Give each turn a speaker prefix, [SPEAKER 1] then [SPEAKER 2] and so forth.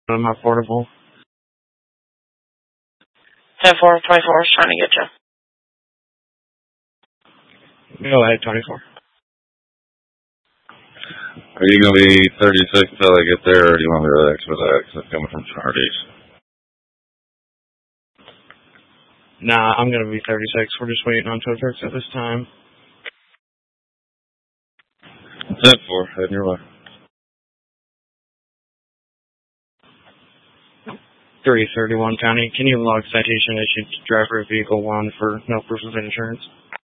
[SPEAKER 1] my portable.
[SPEAKER 2] 10-4-24 is trying to get you.
[SPEAKER 1] Go ahead, 24.
[SPEAKER 3] Are you going to be 36 until I get there, or do you want me to expedite because it's coming from Charties?
[SPEAKER 1] Nah, I'm going to be 36. We're just waiting on tow trucks at this time.
[SPEAKER 3] 10-4, heading your way.
[SPEAKER 1] 331 County. Can you log citation issued to driver of vehicle 1 for no proof of insurance?